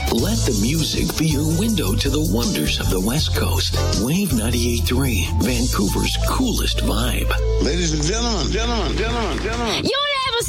Let the music be your window to the wonders of the West Coast. Wave 98.3, Vancouver's coolest vibe. Ladies and gentlemen. You